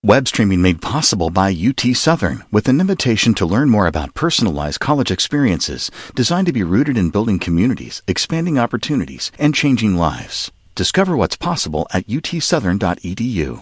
Web streaming made possible by UT Southern with an invitation to learn more about personalized college experiences designed to be rooted in building communities, expanding opportunities, and changing lives. Discover what's possible at utsouthern.edu.